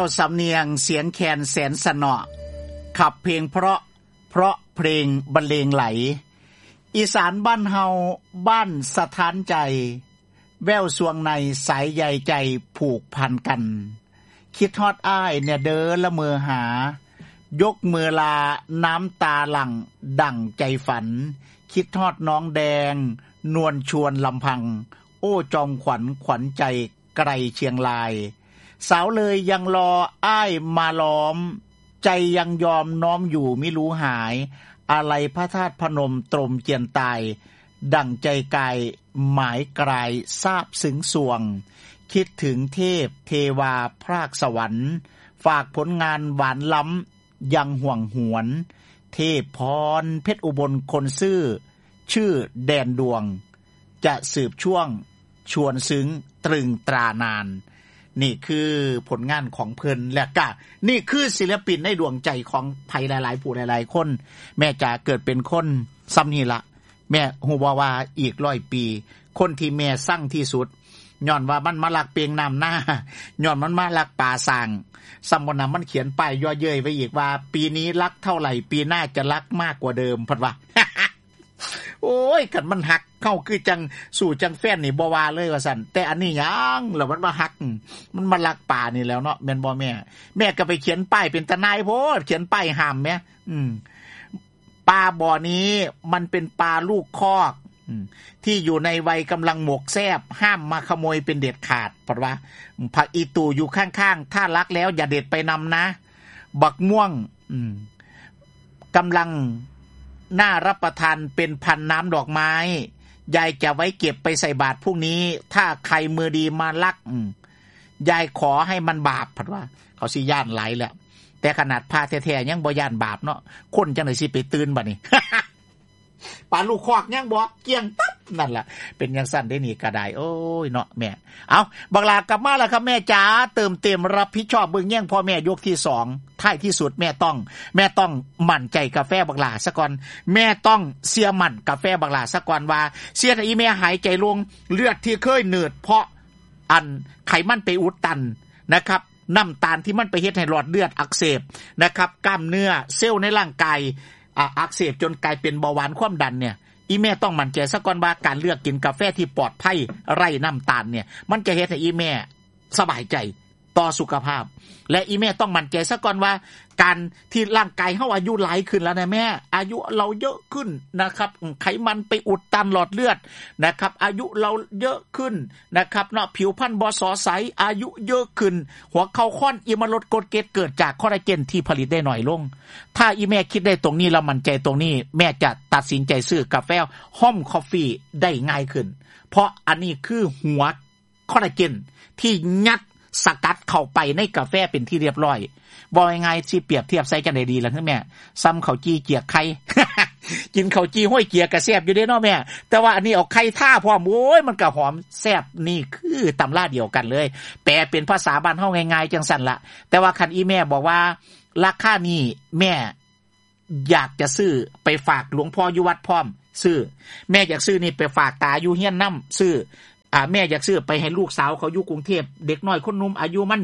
วสำเนียงเสียงแคนแสนสนอขับเพลงเพราะเพลงบรรเลงไหลอีสานบ้านเฮาบ้านสถานใจแววสวงในสายใยใจผูกพันกันคิดฮอดอ้ายเนี่ยเด้อละเมอหายกมือลาน้ำตาหลั่งดั่งใจฝันคิดฮอดน้องแดงนวลชวนลำพังโอ้จอมขวัญใจไกลเชียงรายสาวเลยยังรออ้ายมาล้อมใจยังยอมน้อมอยู่มิรู้หายอะไรพระธาตุพนมตรมเจียนตายดั่งใจกายหมายกลายทราบซึ้งสวงคิดถึงเทพเทวาพรากสวรรค์ฝากผลงานหวานล้ำยังห่วงหวนเทพพรเพชรอุบลคนซื่อชื่อแดนดวงจะสืบช่วงชวนซึ้งตรึงตรานานนี่คือผลงานของเพิ่นและก็นี่คือศิลปินในดวงใจของไผหลายๆผู้หลายๆคนแม่จ๋าเกิดเป็นคนซ้ำนี่ละแม่ฮู้บ่ว่าอีก100ปีคนที่แม่สั่งที่สุดย้อนว่ามันมาลักเปียงน้ำหน้าย้อนมันมาลักป่าสร้างซัมบ่นำมันเขียนป้ายย่อเย้ยไว้อีกว่าปีนี้ลักเท่าไหร่ปีหน้าจะลักมากกว่าเดิมเพิ่นว่า โอ้ยคันมันหักเข้าคือจังสู่จังแฟนนี่บ่ว่าเลยว่าซั่นแต่อันนี้หยังแล้วมันมาหักมันมาลักป่านี่แล้วเนาะแม่นบ่แม่ก็ไปเขียนป้ายเป็นตะนายโพดเขียนป้ายห้ามแม่ปลาบ่อนี้มันเป็นปลาลูกคอกที่อยู่ในวัยกำลังหมกแซบห้ามมาขโมยเป็นเด็ดขาดเพราะว่าผักอีตู่อยู่ข้างๆถ้ารักแล้วอย่าเด็ดไปนำนะบักม่วงกำลังน่ารับประทานเป็นพันน้ำดอกไม้ยายจะไว้เก็บไปใส่บาตรพรุ่งนี้ถ้าใครมือดีมาลักยายขอให้มันบาปเพราะว่าเขาสิย่านหลายแล้วแต่ขนาดพาแท้ๆยังบ่ย่านบาปเนาะคนจังได๋สิไปตื่นบัดนี้ ปลาลูกคอกยังบ่เกี้ยงตับนั่นล่ะเป็นจังซั่นได้นี่ก็ได้โอ้ยเนาะแม่เอาบักหลากลับมาแล้วครับแม่จ๋าเติมเต็มรับผิดชอบเบิ่งแย่งพ่อแม่ยกที่2ท้ายที่สุดแม่ต้องมั่นใจกาแฟบักหลาซะก่อนแม่ต้องเสียมั่นกาแฟบักหลาซะก่อนว่าเสียให้อีแม่หายใจลงเลือดที่เคยเนืดเพราะอันไขมันไปอุดตันนะครับน้ำตาลที่มันไปเฮ็ดให้หลอดเลือดอักเสบนะครับกล้ามเนื้อเซลล์ในร่างกายอักเสบจนกลายเป็นเบาหวานความดันเนี่ยอีแม่ต้องมั่นใจซะก่อนว่าการเลือกกินกาแฟที่ปลอดภัยไร้น้ำตาลเนี่ยมันจะเฮ็ดให้อีแม่สบายใจต่อสุขภาพและอีแม่ต้องมั่นใจซะก่อนว่าการที่ร่างกายเฮาอายุหลายขึ้นแล้วนะแม่อายุเราเยอะขึ้นนะครับไขมันไปอุดตันหลอดเลือดนะครับอายุเราเยอะขึ้นนะครับเนาะผิวพรรณบ่สอใสอายุเยอะขึ้นหัวเข่าค้อนอิมลดกรดเกตเกิดจากคอลลาเจนที่ผลิตได้น้อยลงถ้าอีแม่คิดได้ตรงนี้แล้วมั่นใจตรงนี้แม่จะตัดสินใจซื้อกาแฟห้อมคอฟฟี่ได้ง่ายขึ้นเพราะอันนี้คือหัวคอลลาเจนที่ยัดสกัดเข้าไปในกาแฟเป็นที่เรียบร้อยบ่ยังไงสิเปรียบเทียบใส่กันได้ดีล่ะคือแม่ซ้ำข้าวจี้เกียกไข่ กินข้าวจี้ห้อยเกียกก็แซ่บอยู่เด้เนาะแม่แต่ว่าอันนี้เอาไข่ท่าพร้อมโอ้ยมันก็หอมแซ่บนี่คือตำราเดียวกันเลยแปลเป็นภาษาบ้านเฮาง่ายๆจังซั่นล่ะแต่ว่าคันอีแม่บอกว่าราคานี้แม่อยากจะซื้อไปฝากหลวงพ่ออยู่วัดพร้อมซื้อแม่อยากซื้อนี่ไปฝากตาอยู่เฮียนนำซื้อแม่อยากซื้อไปให้ลูกสาวเขาอยู่กรุงเทพเด็กน้อยคนหนุ่มอายุมัน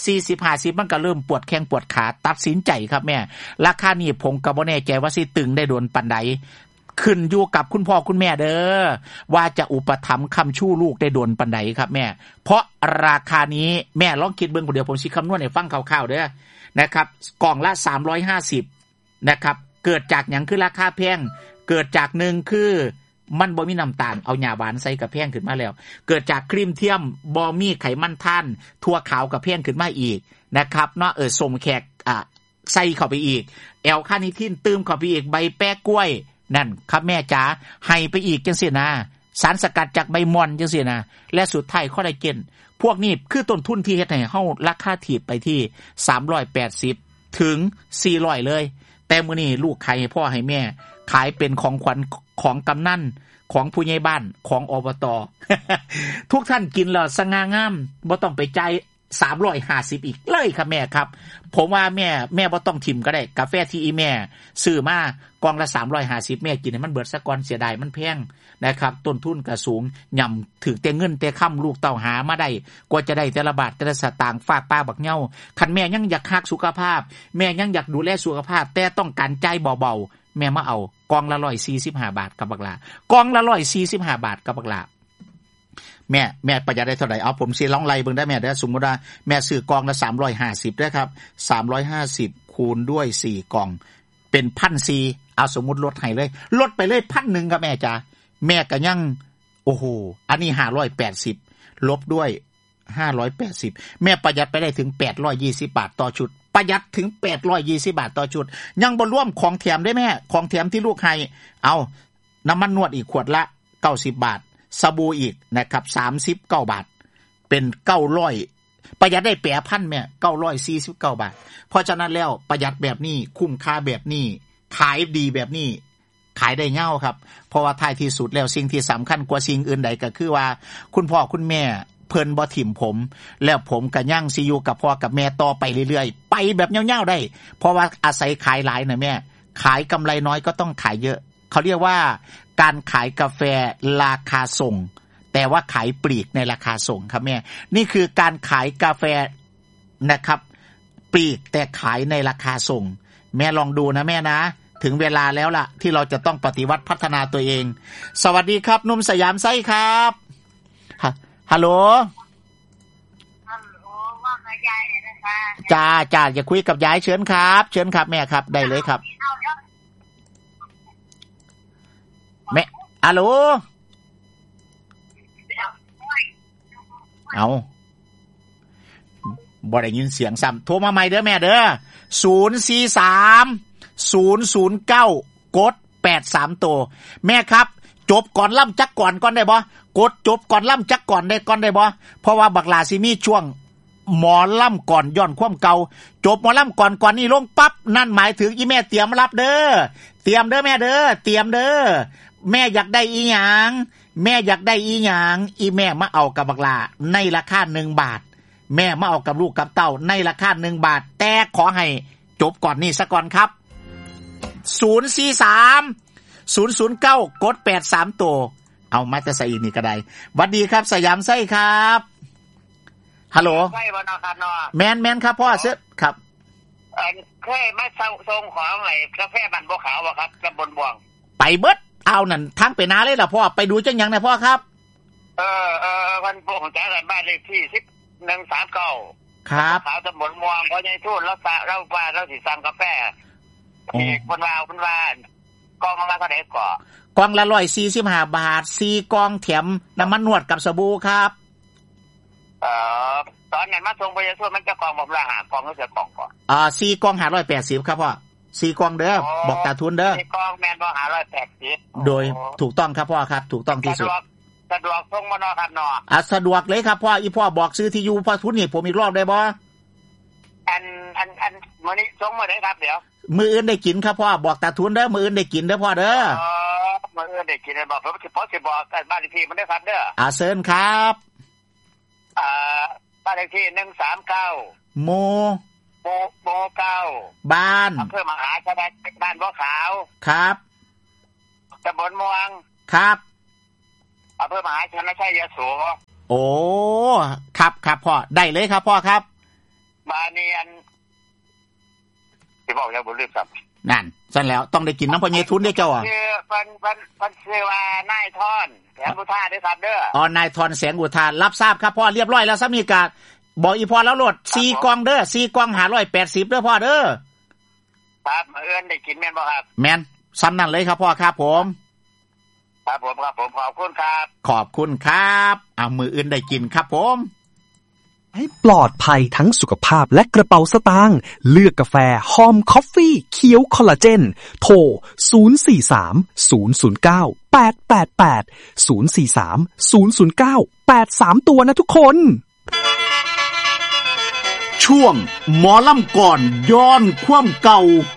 40-50มันก็เริ่มปวดแข้งปวดขาตัดสินใจครับแม่ราคานี้ผมก็บ่แน่ใจว่าสิตึงได้โดนปานใดขึ้นอยู่กับคุณพ่อคุณแม่เด้อว่าจะอุปถัมภ์ค้ำชู้ลูกได้โดนปานใดครับแม่เพราะราคานี้แม่ลองคิดเบิ่งเดี๋ยวผมสิคำนวณให้ฟังคร่าวๆเด้อนะครับกล่องละ350นะครับเกิดจากหยังคือราคาแพงเกิดจาก1คือมันบ่มีน้ำตาลเอาหญ้าหวานใส่กับแพงขึ้นมาแล้วเกิดจากครีมเทียมบ่มีไขมันท่านถั่วขาวกับแพงขึ้นมาอีกนะครับเนาะส้มแขกใส่เข้าไปอีกแอลคาเนิทินเติมเข้าไปอีกใบแป้กล้วยนั่นครับแม่จ๋าให้ไปอีกจังซี่นะสารสกัดจากใบม่อนจังซี่นะและสุดท้ายคอลลาเจนพวกนี้คือต้นทุนที่เฮ็ดให้เฮาราคาถีบไปที่380ถึง400เลยแต่มื้อนี้ลูกขายให้พ่อให้แม่ขายเป็นของขวัญของกำนันของผู้ใหญ่บ้านของอบต ทุกท่านกินแล้วสง่างามบ่ต้องไปจ่าย 350อีกเลยครับแม่ครับผมว่าแม่บ่ต้องทิ่มก็ได้กาแฟที่อีแม่ซื้อมากล่องละ350แม่กินให้มันเบิดซะก่อนเสียดายมันแพงนะครับต้นทุนก็สูงย่ำถึกแต่เงินแต่ค่ำลูกเต้าหามาได้กว่าจะได้แต่ละบาทแต่ละสตางค์ฝากป้าบักเหย้าคันแม่ยังอยากรักสุขภาพแม่ยังอยากดูแลสุขภาพแต่ต้องการจ่ายเบาๆแม่มาเอากล่องละ145บาทกับบักหลากล่องละ145บาทกับบักหลาแม่ประหยัดได้เท่าไหร่เอาผมสิลองไล่เบิ่งได้แม่เด้อสมมุติว่าแม่ซื้อกล่องละ350ได้ครับ350คูณด้วย4กล่องเป็น 1,400 เอาสมมุติลดให้เลยลดไปเลย 1,100 ครับแม่จ๋าแม่ก็ยังโอ้โหอันนี้580ลบด้วย580แม่ประหยัดไปได้ถึง820บาทต่อชุดประหยัดถึง820บาทต่อชุดยังบ่รวมของแถมได้แม่ของแถมที่ลูกให้เอาน้ำมันนวดอีกขวดละ90บาทสบู่อีกนะครับ39บาทเป็น900ประหยัดได้8,000แม่949บาทเพราะฉะนั้นแล้วประหยัดแบบนี้คุ้มค่าแบบนี้ขายดีแบบนี้ขายได้เง่าครับเพราะว่าท้ายที่สุดแล้วสิ่งที่สำคัญกว่าสิ่งอื่นใดก็คือว่าคุณพ่อคุณแม่เพิ่นบ่ถิ่มผมแล้วผมก็ยังสิอยู่กับพ่อกับแม่ต่อไปเรื่อยๆไปแบบยาวๆได้เพราะว่าอาศัยขายหลายนะแม่ขายกำไรน้อยก็ต้องขายเยอะเขาเรียกว่าการขายกาแฟราคาส่งแต่ว่าขายปลีกในราคาส่งครับแม่นี่คือการขายกาแฟนะครับปลีกแต่ขายในราคาส่งแม่ลองดูนะแม่นะถึงเวลาแล้วล่ะที่เราจะต้องปฏิวัติพัฒนาตัวเองสวัสดีครับนุ่มสยามไซครับฮัลโหลว่ากับยายนะคะจ้าอย่าคุยกับยายเชิญครับแม่ครับได้เลยครับแม่ฮัลโหลเอาบ่ได้ยินเสียงซ้ำโทรมาใหม่เด้อแม่เด้อ043-009 กด83ตัวแม่ครับจบก่อนล่ำจักก่อนได้บ่กดจบก่อนล่ำจักก่อนได้บ่เพราะว่าบักหลาสิมีช่วงหมอล่ำก่อนย้อนความเก่าจบหมอล่ำก่อนนี้ลงปั๊บนั่นหมายถึงอีแม่เตรียมรับเด้อเตรียมเด้อแม่เด้อเตรียมเด้อแม่อยากได้อีหยังอีแม่มาเอากับบักหลาในราคา1บาทแม่มาเอากับลูกกับเต้าในราคา1บาทแต่ขอให้จบก่อนนี่ซะก่อนครับ043-009 กด83ตัวเอามาแต่ใส่อีกนี่ก็ได้สวัสดีครับสยามไส้ครับฮัลโหลไส้บ่เนาะครับเนาะแม่นครับพ่อเสื้อครับเคยมาส่งของไอ้กาแฟบ้านบัวขาวบ่ครับตำบลบ่วงไปเบิดเอานั่นทางไปนาเลยล่ะพ่อไปดูจังหยังนะพ่อครับวันพวกของแจ้งบ้านเลขที่139ครับขาวตำบลม่วงพ่อใหญ่ทูตเราว่าเราสิสั่งกาแฟอีกเพิ่นว่ากล่องละเท่าใดก่อกล่องละ145บาท4กล่องแถมน้ำมันนวดกับสบู่ครับตอนนั้นมาส่งไปทั่วมันจะกล่องบ่ละ5กล่องหรือเสียกล่องก่อน4กล่อง580ครับพ่อ4กล่องเด้อบอกตาทุนเด้อ4กล่องแม่นบ่580โดยถูกต้องครับพ่อครับถูกต้องที่สุดสะดวกส่งบ่เนาะครับเนาะสะดวกเลยครับพ่ออีพ่อบอกซื้อที่อยู่พ่อทุนนี่ผมอีกรอบได้บ่อันมื้อนี้ส่งมื้อใดครับเดี๋ยวมื้ออื่นได้กินครับพ่อบอกตาทุนเด้อมื้ออื่นได้กินเด้อพ่อเด้อมื้ออื่นได้กินบอกผมสิบอกบ้านเลขที่มันได้ครับเด้อเชิญครับบ้านเลขที่139หมู่9บ้านอำเภอมหาชนะบ้านบัวขาวครับตำบลม่วงครับอำเภอมหาชนะชัยโสโอ้ครับพ่อได้เลยครับพ่อครับบ้านนี้ที่บอกยังบ่ลืมครับนั่นซั่นแล้วต้องได้กินน้ำพ่อใหญ่ทุนได้เจ้าคือเพิ่นชื่อว่านายทอนแสงอุทาเด้อครับเด้อนายทอนแสงอุทารับทราบครับพ่อเรียบร้อยแล้วซ้ำนี่ก็บอกอีพ่อแล้วโหลด4กล่องเด้อ4กล่อง580เด้อพ่อเด้อครับมื้ออื่นได้กินแม่นบ่ครับแม่นซ้ำนั่นเลยครับพ่อครับผมครับผมขอบคุณครับเอามื้ออื่นได้กินครับผมให้ปลอดภัยทั้งสุขภาพและกระเป๋าสตางค์เลือกกาแฟหอมคอฟฟี่เขียวคอลลาเจนโทร043-009-888 043-009-83ตัวนะทุกคนช่วงหมอลำก่อนย้อนความเก่า